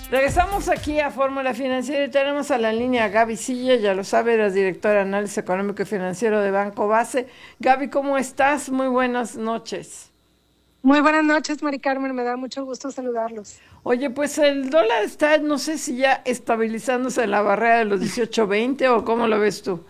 Regresamos aquí a Fórmula Financiera y tenemos a la línea a Gaby Silla, ya lo sabe, la directora de Análisis Económico y Financiero de Banco Base. Gaby, ¿cómo estás? Muy buenas noches. Muy buenas noches, Mari Carmen, me da mucho gusto saludarlos. Oye, pues el dólar está, no sé si ya estabilizándose en la barrera de los 18.20 o ¿cómo lo ves tú?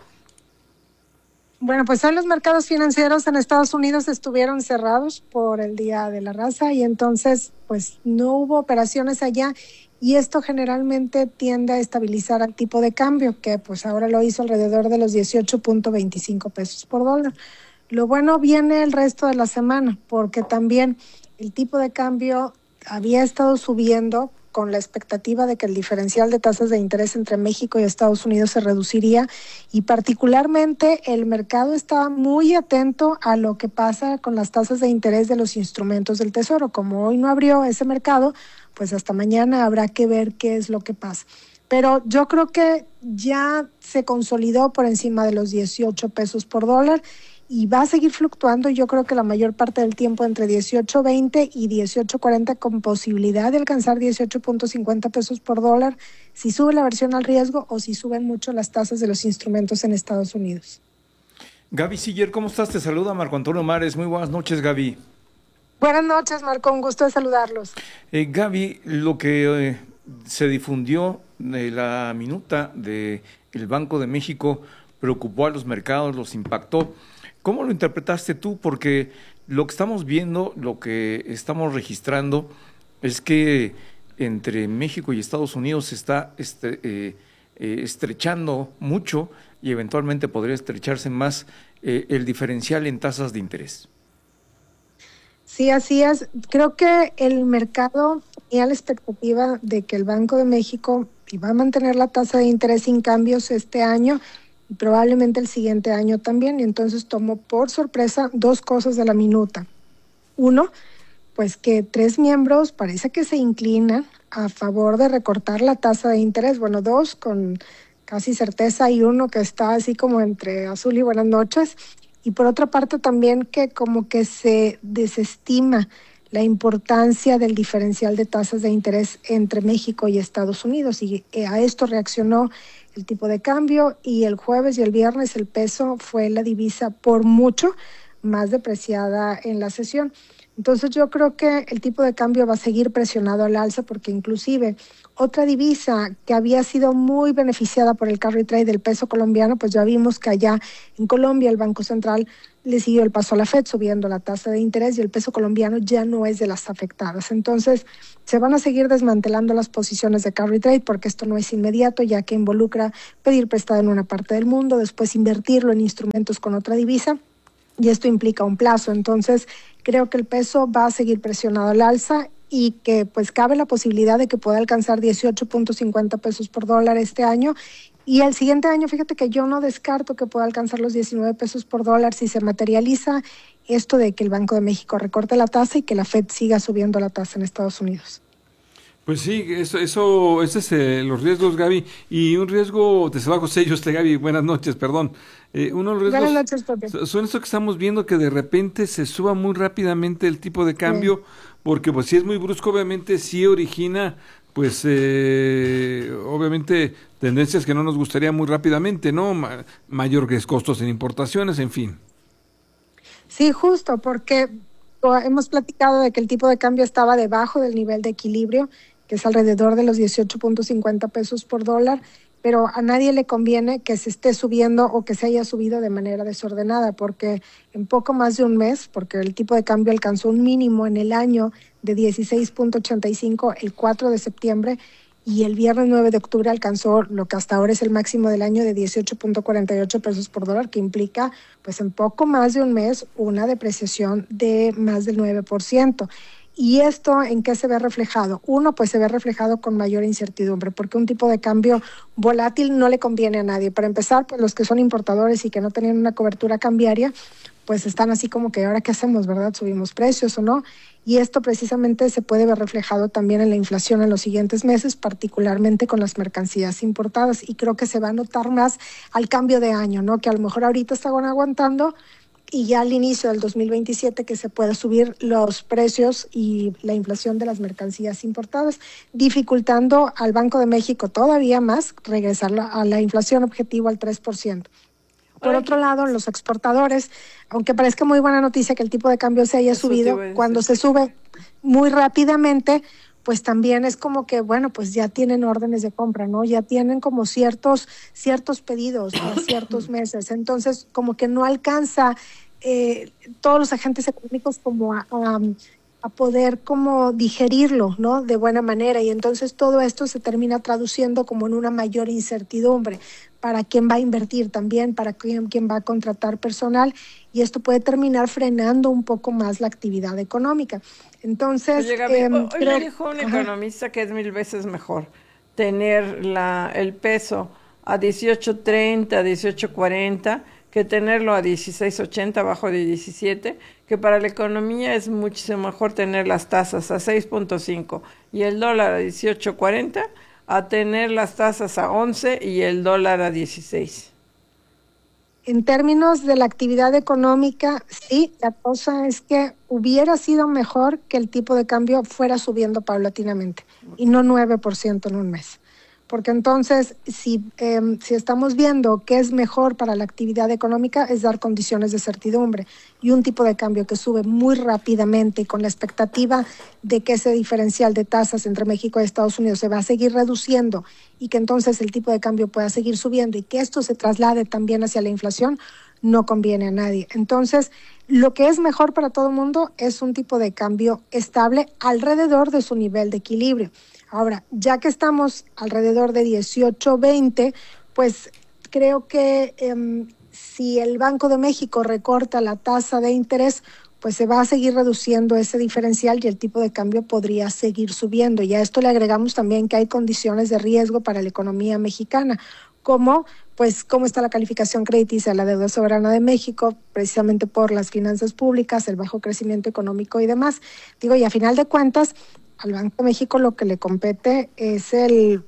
Bueno, pues hoy los mercados financieros en Estados Unidos estuvieron cerrados por el Día de la Raza y entonces pues no hubo operaciones allá y esto generalmente tiende a estabilizar al tipo de cambio, que pues ahora lo hizo alrededor de los 18.25 pesos por dólar. Lo bueno viene el resto de la semana, porque también el tipo de cambio había estado subiendo con la expectativa de que el diferencial de tasas de interés entre México y Estados Unidos se reduciría y particularmente el mercado estaba muy atento a lo que pasa con las tasas de interés de los instrumentos del Tesoro. Como hoy no abrió ese mercado, pues hasta mañana habrá que ver qué es lo que pasa. Pero yo creo que ya se consolidó por encima de los 18 pesos por dólar y va a seguir fluctuando, yo creo que la mayor parte del tiempo entre 18.20 y 18.40 con posibilidad de alcanzar 18.50 pesos por dólar si sube la versión al riesgo o si suben mucho las tasas de los instrumentos en Estados Unidos. Gaby Siller, ¿cómo estás? Te saluda Marco Antonio Mares. Muy buenas noches, Gaby. Buenas noches, Marco, un gusto de saludarlos. Gaby, lo que se difundió de la minuta del Banco de México preocupó a los mercados, los impactó. ¿Cómo lo interpretaste tú? Porque lo que estamos viendo, lo que estamos registrando, es que entre México y Estados Unidos se está estrechando mucho y eventualmente podría estrecharse más el diferencial en tasas de interés. Sí, así es. Creo que el mercado tenía la expectativa de que el Banco de México iba a mantener la tasa de interés sin cambios este año y probablemente el siguiente año también, y entonces tomó por sorpresa dos cosas de la minuta. Uno, pues que 3 miembros parece que se inclinan a favor de recortar la tasa de interés. Bueno, 2 con casi certeza y uno que está así como entre azul y buenas noches. Y por otra parte también que como que se desestima la importancia del diferencial de tasas de interés entre México y Estados Unidos. Y a esto reaccionó el tipo de cambio y el jueves y el viernes el peso fue la divisa por mucho más depreciada en la sesión. Entonces yo creo que el tipo de cambio va a seguir presionado al alza porque inclusive otra divisa que había sido muy beneficiada por el carry trade del peso colombiano, pues ya vimos que allá en Colombia el Banco Central le siguió el paso a la Fed subiendo la tasa de interés y el peso colombiano ya no es de las afectadas. Entonces se van a seguir desmantelando las posiciones de carry trade porque esto no es inmediato, ya que involucra pedir prestado en una parte del mundo, después invertirlo en instrumentos con otra divisa y esto implica un plazo. Entonces creo que el peso va a seguir presionado al alza y que pues cabe la posibilidad de que pueda alcanzar 18.50 pesos por dólar este año. Y el siguiente año, fíjate que yo no descarto que pueda alcanzar los 19 pesos por dólar si se materializa esto de que el Banco de México recorte la tasa y que la Fed siga subiendo la tasa en Estados Unidos. Pues sí, ese es los riesgos, Gaby. Y un riesgo, te bajo sellos, Gaby, buenas noches, perdón. Uno de los riesgos buenas noches, Pepe. Son esto que estamos viendo, que de repente se suba muy rápidamente el tipo de cambio, porque pues si es muy brusco, obviamente sí origina, pues obviamente tendencias que no nos gustaría muy rápidamente, ¿no? Mayores costos en importaciones, en fin. Sí, justo, porque hemos platicado de que el tipo de cambio estaba debajo del nivel de equilibrio, que es alrededor de los 18.50 pesos por dólar, pero a nadie le conviene que se esté subiendo o que se haya subido de manera desordenada, porque en poco más de un mes, porque el tipo de cambio alcanzó un mínimo en el año de 16.85 el 4 de septiembre y el viernes 9 de octubre alcanzó lo que hasta ahora es el máximo del año de 18.48 pesos por dólar, que implica pues en poco más de un mes una depreciación de más del 9%. ¿Y esto en qué se ve reflejado? Uno, pues se ve reflejado con mayor incertidumbre, porque un tipo de cambio volátil no le conviene a nadie. Para empezar, pues los que son importadores y que no tenían una cobertura cambiaria, pues están así como que ahora qué hacemos, ¿verdad? ¿Subimos precios o no? Y esto precisamente se puede ver reflejado también en la inflación en los siguientes meses, particularmente con las mercancías importadas. Y creo que se va a notar más al cambio de año, ¿no? Que a lo mejor ahorita estaban aguantando, y ya al inicio del 2027 que se pueda subir los precios y la inflación de las mercancías importadas, dificultando al Banco de México todavía más regresar a la inflación objetivo al 3%. Por otro lado, los exportadores, aunque parezca muy buena noticia que el tipo de cambio se haya subido, cuando se sube muy rápidamente, pues también es como que, bueno, pues ya tienen órdenes de compra, ¿no? Ya tienen como ciertos pedidos para ciertos meses. Entonces, como que no alcanza todos los agentes económicos como a poder como digerirlo, ¿no? De buena manera. Y entonces todo esto se termina traduciendo como en una mayor incertidumbre para quién va a invertir también, para quién va a contratar personal, y esto puede terminar frenando un poco más la actividad económica. Entonces, oye, Gaby, hoy me dijo un economista que es 1000 veces mejor tener el peso a 18.30, 18.40, que tenerlo a 16.80 abajo de 17, que para la economía es muchísimo mejor tener las tasas a 6.5 y el dólar a 18.40 a tener las tasas a 11 y el dólar a 16. En términos de la actividad económica, sí, la cosa es que hubiera sido mejor que el tipo de cambio fuera subiendo paulatinamente y no 9% en un mes. Porque entonces, si estamos viendo qué es mejor para la actividad económica, es dar condiciones de certidumbre. Y un tipo de cambio que sube muy rápidamente y con la expectativa de que ese diferencial de tasas entre México y Estados Unidos se va a seguir reduciendo y que entonces el tipo de cambio pueda seguir subiendo y que esto se traslade también hacia la inflación, no conviene a nadie. Entonces, lo que es mejor para todo el mundo es un tipo de cambio estable alrededor de su nivel de equilibrio. Ahora, ya que estamos alrededor de 18.20, pues creo que si el Banco de México recorta la tasa de interés, pues se va a seguir reduciendo ese diferencial y el tipo de cambio podría seguir subiendo. Y a esto le agregamos también que hay condiciones de riesgo para la economía mexicana, como pues cómo está la calificación crediticia de la deuda soberana de México, precisamente por las finanzas públicas, el bajo crecimiento económico y demás. Y a final de cuentas, al Banco de México lo que le compete es el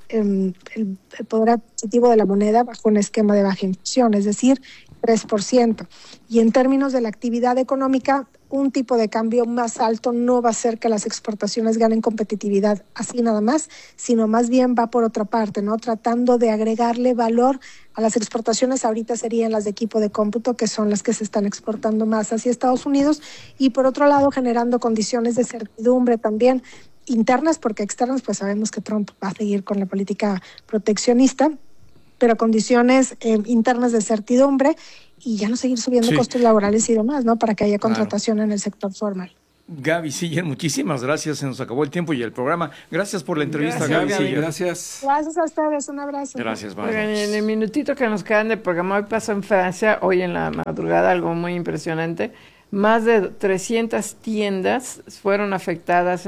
poder adquisitivo de la moneda bajo un esquema de baja inflación, es decir, 3%. Y en términos de la actividad económica, un tipo de cambio más alto no va a hacer que las exportaciones ganen competitividad así nada más, sino más bien va por otra parte, ¿no? Tratando de agregarle valor a las exportaciones. Ahorita serían las de equipo de cómputo, que son las que se están exportando más hacia Estados Unidos, y por otro lado generando condiciones de certidumbre también internas, porque externas pues sabemos que Trump va a seguir con la política proteccionista, pero condiciones internas de certidumbre y ya no seguir subiendo costos laborales y demás, ¿no? Para que haya contratación en el sector formal. Gaby Siller, muchísimas gracias. Se nos acabó el tiempo y el programa. Gracias por la entrevista, Gaby Siller. Gracias. Gracias a ustedes, un abrazo. Gracias, bye. Oigan, en el minutito que nos quedan de programa, hoy pasó en Francia, hoy en la madrugada, algo muy impresionante. Más de 300 tiendas fueron afectadas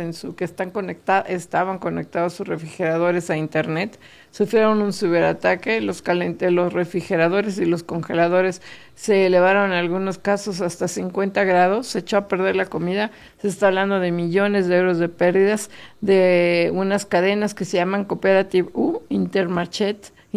estaban conectados sus refrigeradores a internet, sufrieron un ciberataque, los refrigeradores y los congeladores se elevaron en algunos casos hasta 50 grados, se echó a perder la comida, se está hablando de millones de euros de pérdidas de unas cadenas que se llaman Cooperative U, Intermarché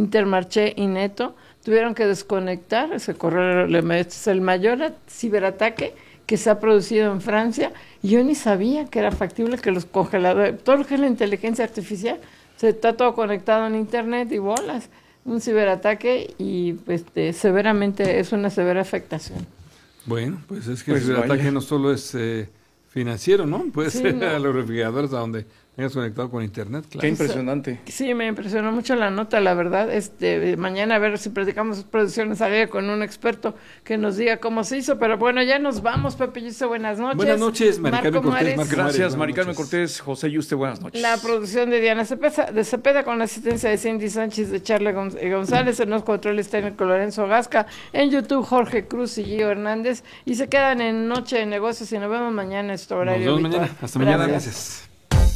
y Netto. Tuvieron que desconectar ese correo, es el mayor ciberataque que se ha producido en Francia. Y yo ni sabía que era factible que los congeladores, todo lo que es la inteligencia artificial, se está todo conectado en internet y bolas. Un ciberataque y severamente es una severa afectación. Bueno, pues es que el ciberataque no solo es financiero, ¿no? Puede ser a los refrigeradores a donde tengas conectado con internet, claro. Qué impresionante. Sí, me impresionó mucho la nota, la verdad. Mañana a ver si platicamos producciones al aire con un experto que nos diga cómo se hizo. Pero bueno, ya nos vamos, Pepe Yuste, buenas noches. Buenas noches, Mari Carmen Cortés. Gracias, Mari Carmen Cortés, José Yuste, buenas noches. La producción de Diana Cepeda con la asistencia de Cindy Sánchez, de Charla González, en los controles técnicos Lorenzo Gasca, en YouTube Jorge Cruz y Gio Hernández. Y se quedan en Noche de Negocios y nos vemos mañana en este horario. Nos vemos mañana. Hasta mañana, gracias.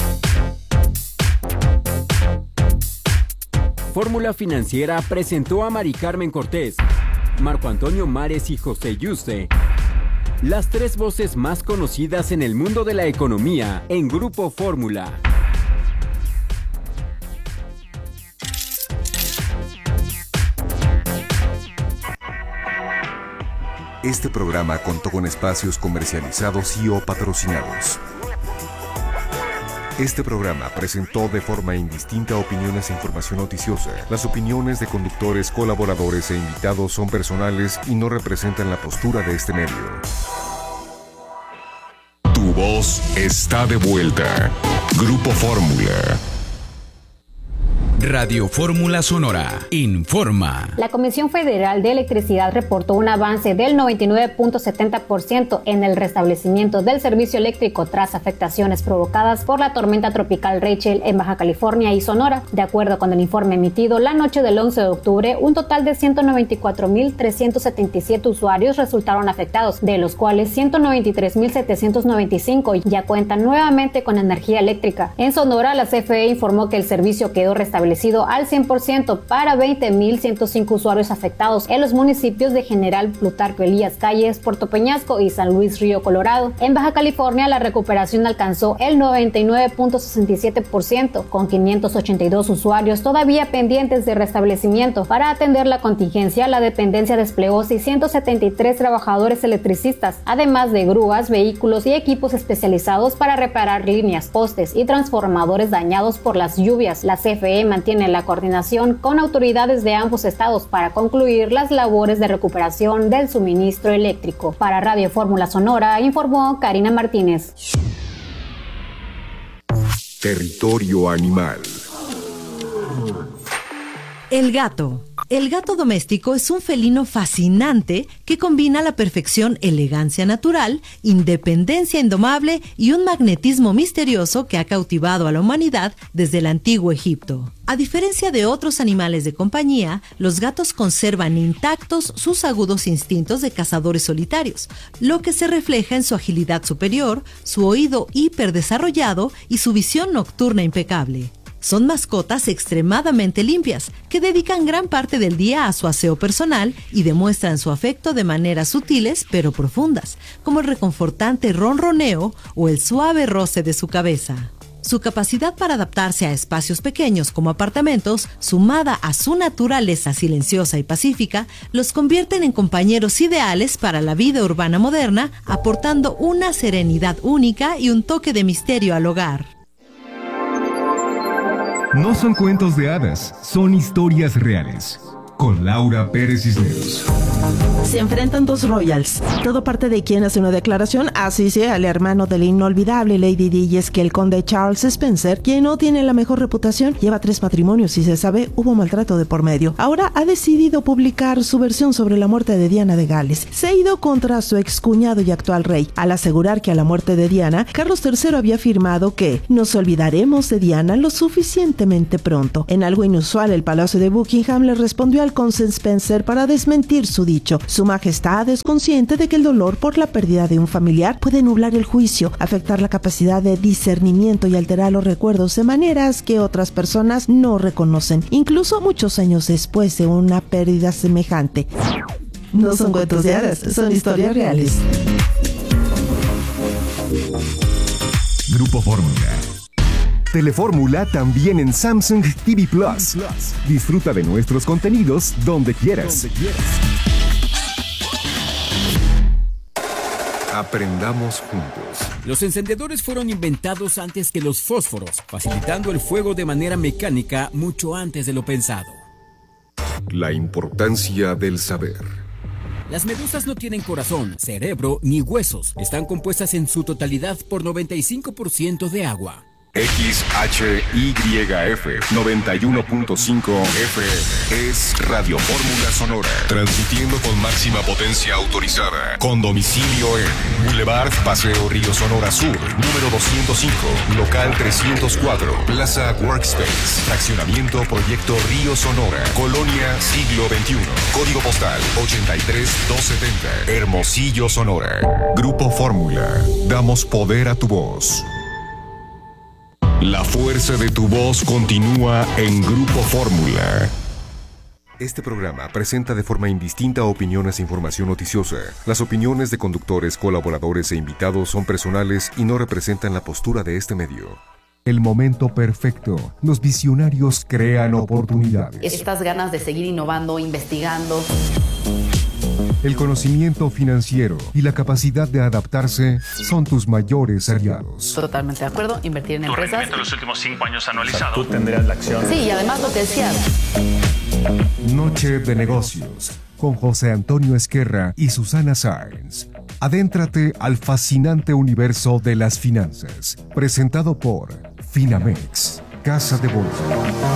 Fórmula Financiera presentó a Mari Carmen Cortés, Marco Antonio Mares y José Yuste, las tres voces más conocidas en el mundo de la economía en Grupo Fórmula. Este programa contó con espacios comercializados y o patrocinados. Este programa presentó de forma indistinta opiniones e información noticiosa. Las opiniones de conductores, colaboradores e invitados son personales y no representan la postura de este medio. Tu voz está de vuelta. Grupo Fórmula. Radio Fórmula Sonora informa. La Comisión Federal de Electricidad reportó un avance del 99.70% en el restablecimiento del servicio eléctrico tras afectaciones provocadas por la tormenta tropical Rachel en Baja California y Sonora. De acuerdo con el informe emitido la noche del 11 de octubre, un total de 194.377 usuarios resultaron afectados, de los cuales 193.795 ya cuentan nuevamente con energía eléctrica. En Sonora, la CFE informó que el servicio quedó restablecido al 100% para 20.105 usuarios afectados en los municipios de General Plutarco Elías Calles, Puerto Peñasco y San Luis Río Colorado. En Baja California, la recuperación alcanzó el 99.67%, con 582 usuarios todavía pendientes de restablecimiento. Para atender la contingencia, la dependencia desplegó 673 trabajadores electricistas, además de grúas, vehículos y equipos especializados para reparar líneas, postes y transformadores dañados por las lluvias. La CFE mantiene la coordinación con autoridades de ambos estados para concluir las labores de recuperación del suministro eléctrico. Para Radio Fórmula Sonora, informó Karina Martínez. Territorio animal. El gato. El gato doméstico es un felino fascinante que combina a la perfección elegancia natural, independencia indomable y un magnetismo misterioso que ha cautivado a la humanidad desde el antiguo Egipto. A diferencia de otros animales de compañía, los gatos conservan intactos sus agudos instintos de cazadores solitarios, lo que se refleja en su agilidad superior, su oído hiperdesarrollado y su visión nocturna impecable. Son mascotas extremadamente limpias, que dedican gran parte del día a su aseo personal y demuestran su afecto de maneras sutiles pero profundas, como el reconfortante ronroneo o el suave roce de su cabeza. Su capacidad para adaptarse a espacios pequeños como apartamentos, sumada a su naturaleza silenciosa y pacífica, los convierten en compañeros ideales para la vida urbana moderna, aportando una serenidad única y un toque de misterio al hogar. No son cuentos de hadas, son historias reales. Con Laura Pérez Cisneros. Se enfrentan dos royals. Todo parte de quien hace una declaración, así sea el hermano de la inolvidable Lady Di, y es que el conde Charles Spencer, quien no tiene la mejor reputación, lleva 3 matrimonios y se sabe hubo maltrato de por medio. Ahora ha decidido publicar su versión sobre la muerte de Diana de Gales. Se ha ido contra su excuñado y actual rey, al asegurar que a la muerte de Diana, Carlos III había afirmado que nos olvidaremos de Diana lo suficientemente pronto. En algo inusual, el Palacio de Buckingham le respondió al conde Spencer para desmentir su dicho. Su majestad es consciente de que el dolor por la pérdida de un familiar puede nublar el juicio, afectar la capacidad de discernimiento y alterar los recuerdos de maneras que otras personas no reconocen, incluso muchos años después de una pérdida semejante. No son cuentos de hadas, son historias reales. Grupo Fórmula. Telefórmula también en Samsung TV Plus. Disfruta de nuestros contenidos donde quieras. Aprendamos juntos. Los encendedores fueron inventados antes que los fósforos, facilitando el fuego de manera mecánica mucho antes de lo pensado. La importancia del saber. Las medusas no tienen corazón, cerebro ni huesos. Están compuestas en su totalidad por 95% de agua. XHYF 91.5 FM es Radio Fórmula Sonora, transmitiendo con máxima potencia autorizada, con domicilio en Boulevard Paseo Río Sonora Sur, número 205, local 304, Plaza Workspace, fraccionamiento Proyecto Río Sonora, Colonia Siglo XXI, código postal 83270, Hermosillo, Sonora. Grupo Fórmula, damos poder a tu voz. La fuerza de tu voz continúa en Grupo Fórmula. Este programa presenta de forma indistinta opiniones e información noticiosa. Las opiniones de conductores, colaboradores e invitados son personales y no representan la postura de este medio. El momento perfecto. Los visionarios crean oportunidades. Estas ganas de seguir innovando, investigando. El conocimiento financiero y la capacidad de adaptarse son tus mayores aliados. Totalmente de acuerdo, invertir en empresas. Tu rendimiento en los últimos 5 años anualizado. Tú tendrías la acción. Sí, y además lo que decías. Noche de negocios con José Antonio Esquerra y Susana Sáenz. Adéntrate al fascinante universo de las finanzas. Presentado por Finamex, Casa de Bolsa.